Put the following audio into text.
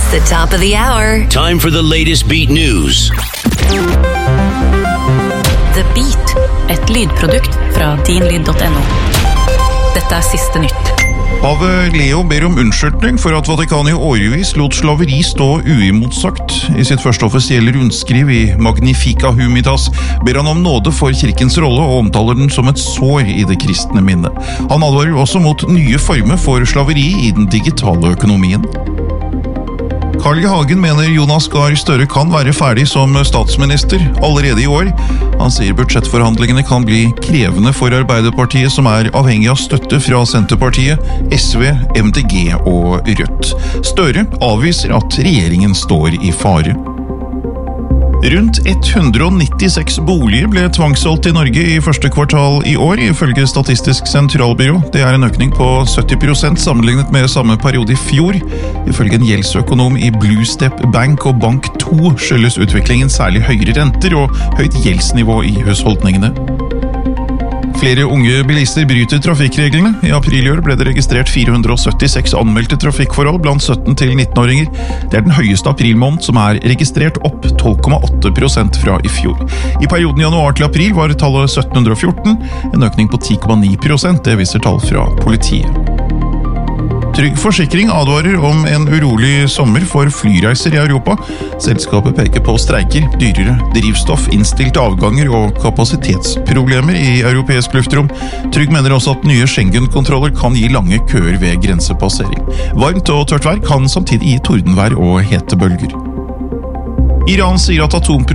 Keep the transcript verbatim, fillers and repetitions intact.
It's the top of the hour. Time for the latest Beat News. The Beat, et lydprodukt fra dinlyd punktum no. Dette er siste nytt. Pave Leo ber om unnskyldning for at Vatikanet i årevis lot slaveri stå uimotsagt. I sitt første offisielle rundskriv i Magnifica Humitas ber han om nåde for kirkens rolle og omtaler den som et sår i det kristne minnet. Han advarer også mot nye former for slaveri i den digitale økonomien. Carl I. Hagen mener Jonas Gahr Støre kan være ferdig som statsminister allerede i år. Han sier budsjettforhandlingene kan bli krevende for Arbeiderpartiet, som er avhengig av støtte fra Senterpartiet, S V, M D G og Rødt. Støre avviser at regjeringen står i fare. Rundt ett hundre nittiseks boliger ble tvangssolgt i Norge i første kvartal i år, ifølge Statistisk sentralbyrå. Det er en økning på sytti prosent sammenlignet med samme periode i fjor. Ifølge en gjeldsøkonom i Blue Step Bank og Bank to skyldes utviklingen særlig høyere renter og høyt gjeldsnivå i husholdningene. Flere unge bilister bryter trafikkreglene. I april i år ble det registrert fire hundre syttiseks anmeldte trafikkforhold blant sytten til nitten-åringer. Det er den høyeste aprilmåned som er registrert, opp tolv komma åtte prosent fra i fjor. I perioden januar til april var tallet sytten hundre fjorten, en økning på ti komma ni prosent, det viser tall fra politiet. Trygg Forsikring advarer om en urolig sommer for flyreiser i Europa. Selskapet peker på streiker, dyrere drivstoff, innstilte avganger og kapasitetsproblemer i europeisk luftrom. Trygg mener også at nye Schengen-kontroller kan gi lange køer ved grensepassering. Varmt og tørt vær kan samtidig gi tordenvær og hetebølger. Iran sier at atomprogrammet